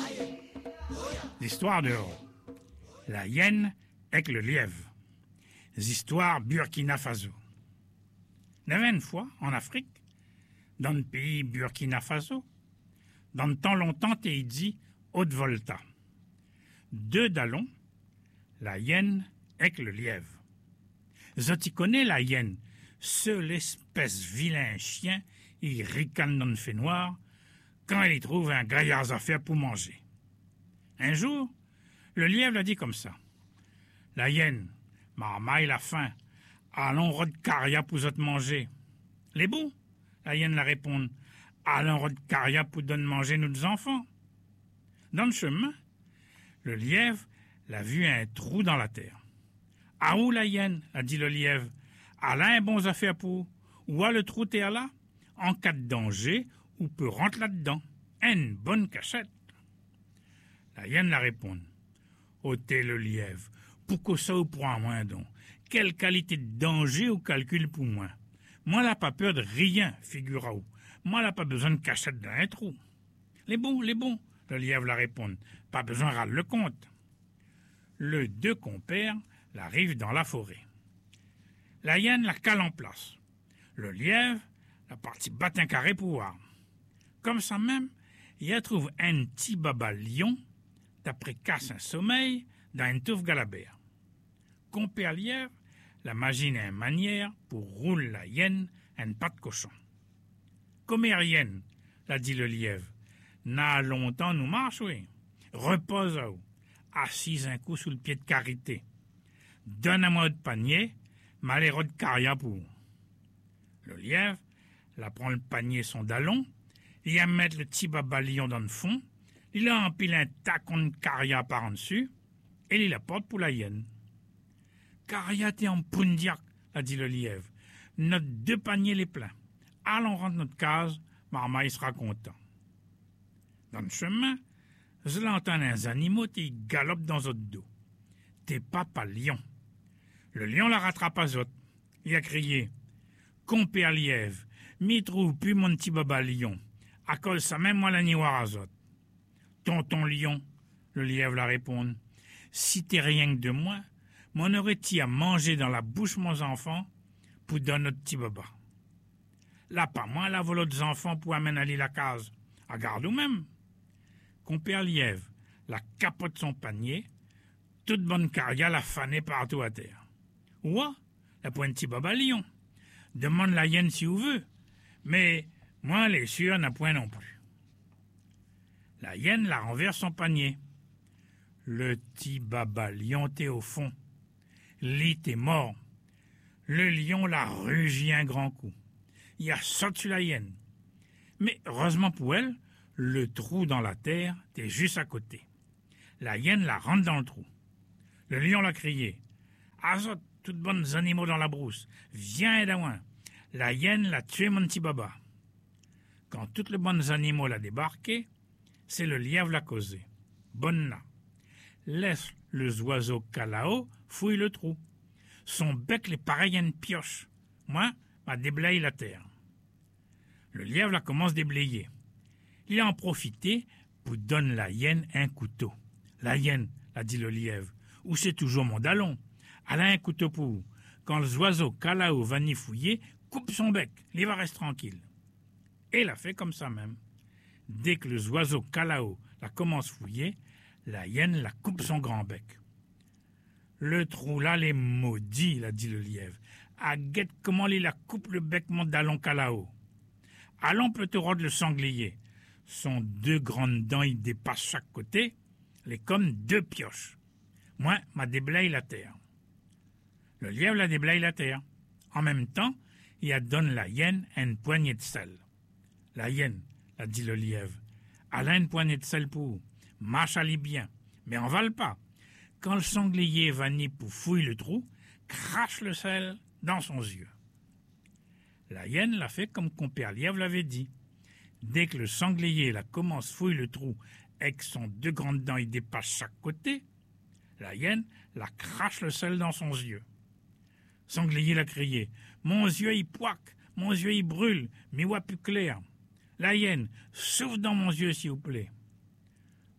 L'histoire de la hyène avec le lièvre. L'histoire Burkina Faso. Il y avait une fois, en Afrique, dans le pays Burkina Faso, dans le temps longtemps, t'es dit Haute-Volta. Deux dallons, la hyène avec le lièvre. Zoti connaît la hyène, seule espèce vilain chien, il ricane dans le fait noir, quand il y trouve un gaillard à faire pour manger. Un jour, le lièvre l'a dit comme ça. La hyène, maman, il a faim, allons rod caria pour te manger. Les bons, la hyène la répond, allons rod caria pour donner manger nos enfants. Dans le chemin, le lièvre l'a vu un trou dans la terre. Ah où la hyène, a dit le lièvre, elle a un bon affaire pour, où a le trou t'es là, en cas de danger, ou peut rentrer là-dedans, une bonne cachette. La hyène la répond, ôtez le lièvre, pour que ça ou prend moins donc, quelle qualité de danger ou calcul pour moi. Moi n'a pas peur de rien, figura-vous, moi n'a pas besoin de cachette dans un trou. Les bons, le lièvre la répond, pas besoin de râler le compte. Le deux compères l'arrivent dans la forêt. La hyène la cale en place. Le lièvre la partie bat un carré pour voir. Comme ça même, il y a trouve un petit baba lion, d'après casse un sommeil, dans une touffe galabère. Compère lièvre, la machine a une manière pour rouler la hyène un pas de cochon. Comme hyène, l'a dit le lièvre, n'a longtemps nous marche, oui. Repose à vous, assise un coup sous le pied de carité. Donne à moi de panier, malheureux de caria pour. Le lièvre, la prend le panier son dallon, il a mettre le petit babalion dans le fond, il a empilé un tacon de caria par en dessus, et il la porte pour la hyène. Caria t'es en poundiac, a dit le lièvre. Notre deux paniers les pleins. Allons rentrer notre case, maman il sera content. Dans le chemin, je l'entends un animal qui galope dans notre dos. T'es papa lion. Le lion la rattrape à zot. Il a crié, compère lièvre, m'y trouve plus mon petit baba lion. À cause ça même moi la niwar à zot. Tonton lion, le lièvre la répond, si t'es rien que de moi, m'en aurais-tu à manger dans la bouche mon enfant pour donner notre petit baba. Là pas moi la volo des enfants pour amener aller la case. À garde ou même. Compère lièvre la capote son panier, toute bonne caria la fanée partout à terre. Ouah, la pointe petit baba lion. Demande la hyène si vous veut, mais moi les sûr n'a point non plus. La hyène la renverse son panier. Le petit baba lion t'est au fond. Lit est mort. Le lion la rugit un grand coup. Il a sauté sur la hyène. Mais heureusement pour elle, le trou dans la terre était juste à côté. La hyène la rentre dans le trou. Le lion l'a crié. Azot, toutes bonnes animaux dans la brousse. Viens et d'aouin. La hyène l'a tué mon petit baba. Quand toutes les bonnes animaux l'a débarqué, c'est le lièvre l'a causé. Bonne là. Laisse le oiseau calao fouille le trou. Son bec les pareil à une pioche. Moi, m'a déblaye la terre. Le lièvre la commence déblayer. Il a en profité pour donner la hyène un couteau. La hyène, l'a dit le lièvre, où c'est toujours mon dallon. Elle a un couteau pour vous. Quand les oiseaux calao va n'y fouiller, coupe son bec, il va rester tranquille. Et il a fait comme ça même. Dès que les oiseaux calao la commence fouiller, la hyène la coupe son grand bec. Le trou là, les maudits, l'a dit le lièvre. À guette comment il la coupe le bec mon dallon calao. Allons peut-être rôde le sanglier. Son deux grandes dents, il dépasse chaque côté, les comme deux pioches. Moi, m'a déblaye la terre. Le lièvre la déblaye la terre. En même temps, il a donné la hyène une poignée de sel. La hyène, a dit le lièvre, elle a une poignée de sel pour vous. Marche allez bien, mais en vale pas. Quand le sanglier va ni pour fouiller le trou, crache le sel dans son yeux. La hyène l'a fait comme compère lièvre l'avait dit. Dès que le sanglier la commence fouiller le trou et que son deux grandes dents y dépassent chaque côté, la hyène la crache le sel dans son yeux. Sanglier l'a crié, mon yeux y poique, mon yeux y brûle, mais voit plus clair. La hyène, souffle dans mon yeux s'il vous plaît.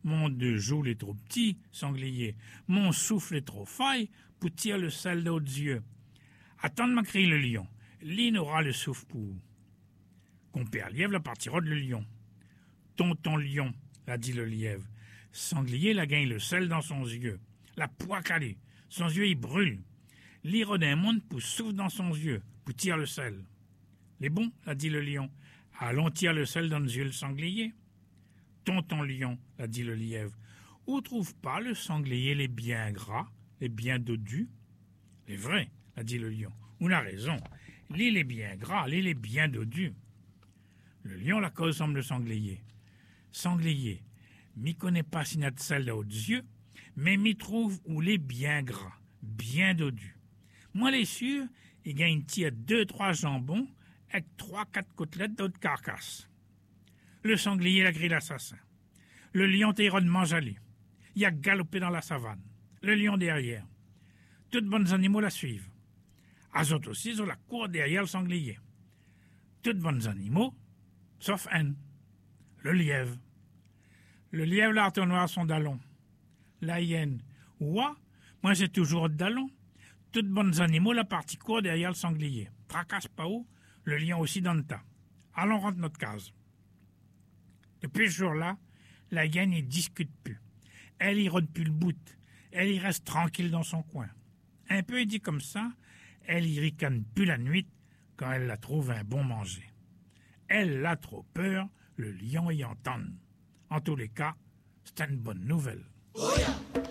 Mon deux joues est trop petit, sanglier. Mon souffle est trop faille pour tirer le sel d'autres yeux. Attends, m'a crié le lion. L'île aura le souffle pour. Compère lièvre la partira de le lion. Tonton lion, l'a dit le lièvre. Sanglier la gagne le sel dans son yeux. La poix calée. Son yeux il brûle. L'ire d'un monde pour souffle dans son yeux, pour tirer le sel. Les bons, l'a dit le lion. Allons tirer le sel dans les yeux le sanglier. Tonton lion, l'a dit le lièvre. Où trouve pas le sanglier les bien gras, les bien dodus? C'est vrai, l'a dit le lion. On a raison. L'île est bien gras, l'île est bien dodue. Le lion la cause semble le sanglier. Sanglier, m'y connais pas si n'a de sel dans les yeux, mais m'y trouve où les bien gras, bien dodus. Moi, les sûr, il gagne tire 2-3 jambons avec 3-4 côtelettes d'autres carcasses. Le sanglier la grille l'assassin. Le lion t'est rondement jalé. Il a galopé dans la savane. Le lion derrière. Toutes bonnes animaux la suivent. Azot aussi sur la cour derrière le sanglier. Toutes bonnes animaux, sauf un. Le lièvre. Le lièvre la retourne à son dallon. La hyène. Ouah, moi j'ai toujours de dallon. Toutes bonnes animaux la partie court derrière le sanglier. Tracasse pas où, le lion aussi dans le tas. Allons rentre notre case. Depuis ce jour-là, la hyène n'y discute plus. Elle y rôde plus le bout. Elle y reste tranquille dans son coin. Un peu dit comme ça, elle y ricane plus la nuit quand elle la trouve un bon manger. Elle a trop peur, le lion y entend. En tous les cas, c'est une bonne nouvelle.